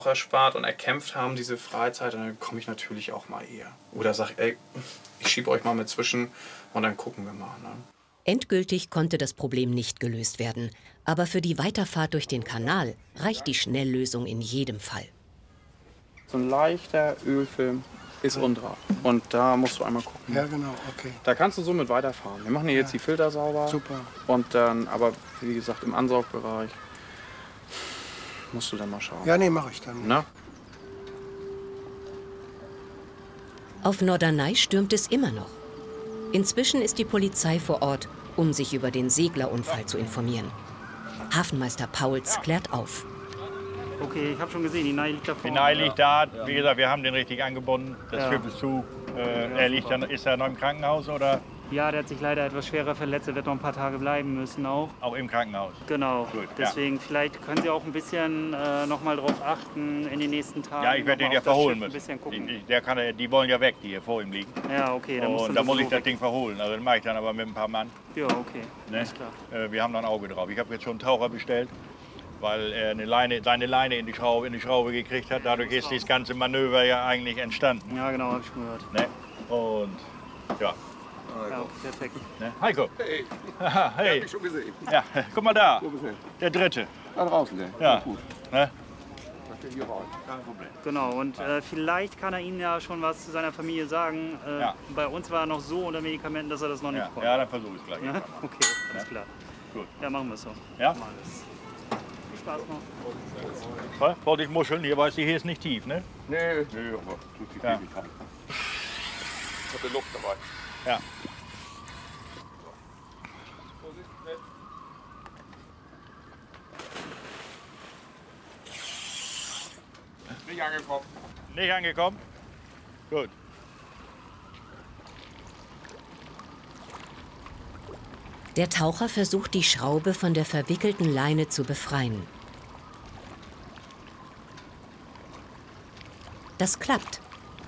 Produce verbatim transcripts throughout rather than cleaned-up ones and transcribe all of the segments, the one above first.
erspart und erkämpft haben, diese Freizeit, dann komme ich natürlich auch mal eher. Oder sag, ey, ich schiebe euch mal mit zwischen und dann gucken wir mal. Ne? Endgültig konnte das Problem nicht gelöst werden. Aber für die Weiterfahrt durch den Kanal reicht die Schnelllösung in jedem Fall. So ein leichter Ölfilm ist unter. Und da musst du einmal gucken. Ja, genau, okay. Da kannst du somit weiterfahren. Wir machen hier jetzt Ja. die Filter sauber. Super. Und dann, aber wie gesagt, im Ansaugbereich musst du dann mal schauen. Ja, nee, mache ich dann. Na? Auf Norderney stürmt es immer noch. Inzwischen ist die Polizei vor Ort, um sich über den Seglerunfall zu informieren. Hafenmeister Pauls klärt auf. Okay, ich habe schon gesehen, die Nei liegt da vorne. Die Nei liegt da. Wie gesagt, wir haben den richtig angebunden. Das Ja. Schiff ist zu. Äh, er liegt dann, ist er noch im Krankenhaus oder Ja, der hat sich leider etwas schwerer verletzt. Er wird noch ein paar Tage bleiben müssen auch. auch im Krankenhaus? Genau. Gut, Deswegen, vielleicht können Sie auch ein bisschen äh, noch mal drauf achten in den nächsten Tagen. Ja, ich werde noch den mal ja auf das verholen Schiff müssen. Ein bisschen gucken. Die, der kann, ja- die wollen ja weg, die hier vor ihm liegen. Ja, okay. Dann muss Und da muss ich das Ding verholen. Also das mache ich dann aber mit ein paar Mann. Ja, okay. Ne? Alles klar. Äh, wir haben da ein Auge drauf. Ich habe jetzt schon einen Taucher bestellt, weil er eine Leine, seine Leine in die, Schraube, in die Schraube gekriegt hat. Dadurch ist das ganze Manöver ja eigentlich entstanden. Ja, genau, habe ich schon gehört. Ne? Und ja. Ja, perfekt. Ne? Heiko. Hey, Haha, hey. hab ich schon gesehen. Ja, guck mal da. Wo bist du? Der dritte. Da draußen, der. Ja. Gut. Ne? Da steht hier raus. Kein Problem. Genau, und äh, vielleicht kann er Ihnen ja schon was zu seiner Familie sagen. Äh, Ja. Bei uns war er noch so unter Medikamenten, dass er das noch nicht Ja, konnte. ja, dann versuche ich es gleich. Ja? Okay, alles klar. Gut. Ja, machen wir es so. Ja? Mal das. Viel Spaß noch. Was? Wollte ich muscheln? Hier weiß ich, hier ist nicht tief, ne? Nee, nee, aber tut sich Ja. ja. nicht an. Ich hab die Luft dabei. Ja. Nicht angekommen. Nicht angekommen? Gut. Der Taucher versucht, die Schraube von der verwickelten Leine zu befreien. Das klappt.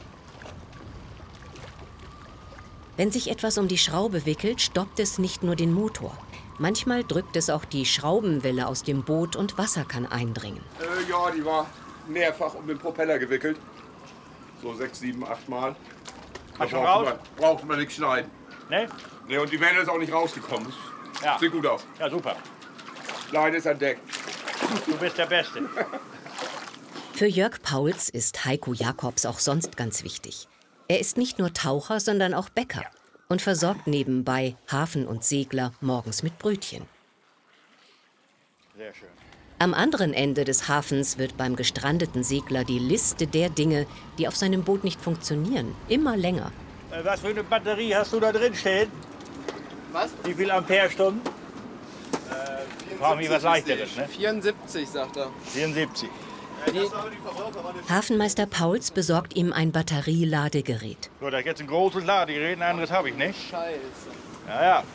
Wenn sich etwas um die Schraube wickelt, stoppt es nicht nur den Motor. Manchmal drückt es auch die Schraubenwelle aus dem Boot und Wasser kann eindringen. Äh, ja, die war mehrfach um den Propeller gewickelt. So sechs, sieben, acht Mal. Da Hast du schon brauchte raus? man, brauchte man nichts schneiden. Ne? Nee, und die Welle ist auch nicht rausgekommen. Das Ja. sieht gut aus. Ja, super. Leine ist an Deck. Du bist der Beste. Für Jörg Pauls ist Heiko Jakobs auch sonst ganz wichtig. Er ist nicht nur Taucher, sondern auch Bäcker und versorgt nebenbei Hafen und Segler morgens mit Brötchen. Sehr schön. Am anderen Ende des Hafens wird beim gestrandeten Segler die Liste der Dinge, die auf seinem Boot nicht funktionieren, immer länger. Äh, Was für eine Batterie hast du da drin stehen? Was? Wie viel Amperestunden? Äh, Frag mich was leichteres, ne? vierundsiebzig, sagt er. vierundsiebzig. Hafenmeister Pauls besorgt ihm ein Batterieladegerät. So, da ist jetzt ein großes Ladegerät, ein anderes habe ich nicht. Scheiße. Ja, ja.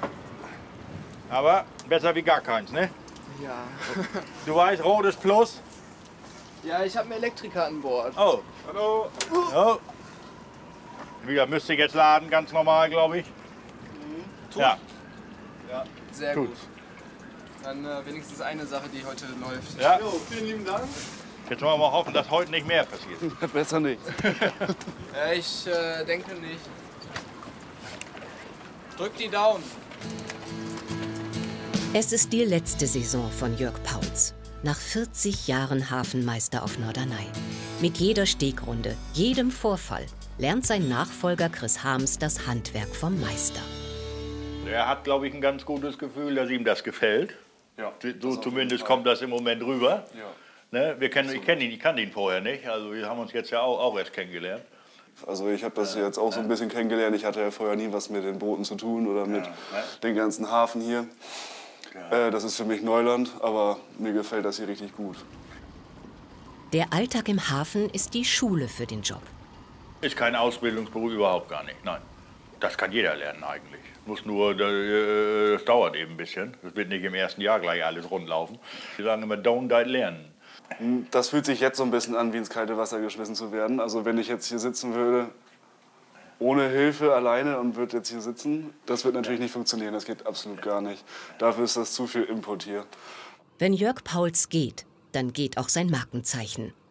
Aber besser wie gar keins, ne? Ja. Du weißt, rotes Plus. Ja, ich habe einen Elektriker an Bord. Oh. Hallo. Oh. Wieder müsste ich jetzt laden, ganz normal, glaube ich. Tut. Ja. Sehr Tut. gut. Dann äh, wenigstens eine Sache, die heute läuft. Ja. Jo, vielen lieben Dank. Jetzt wollen wir mal hoffen, dass heute nicht mehr passiert. Besser nicht. ja, ich äh, denke nicht. Drück die Daumen. Es ist die letzte Saison von Jörg Pauls. Nach vierzig Jahren Hafenmeister auf Norderney. Mit jeder Stegrunde, jedem Vorfall lernt sein Nachfolger Chris Harms das Handwerk vom Meister. Er hat, glaube ich, ein ganz gutes Gefühl, dass ihm das gefällt. Ja, So zumindest kommt das im Moment rüber. Ja. Ne? Wir kennen, ich kenne ihn, ich kannte ihn vorher nicht. Also wir haben uns jetzt ja auch, auch erst kennengelernt. Also ich habe das jetzt auch so ein bisschen kennengelernt. Ich hatte ja vorher nie was mit den Booten zu tun oder mit dem ganzen Hafen hier. Äh, das ist für mich Neuland, aber mir gefällt das hier richtig gut. Der Alltag im Hafen ist die Schule für den Job. Ist kein Ausbildungsberuf, überhaupt gar nicht. Nein, das kann jeder lernen eigentlich. Muss nur, das dauert eben ein bisschen. Das wird nicht im ersten Jahr gleich alles rundlaufen. Wir sagen immer, don't die lernen. Das fühlt sich jetzt so ein bisschen an, wie ins kalte Wasser geschmissen zu werden. Also wenn ich jetzt hier sitzen würde, ohne Hilfe, alleine und würde jetzt hier sitzen, das wird natürlich nicht funktionieren. Das geht absolut gar nicht. Dafür ist das zu viel Input hier. Wenn Jörg Pauls geht, dann geht auch sein Markenzeichen.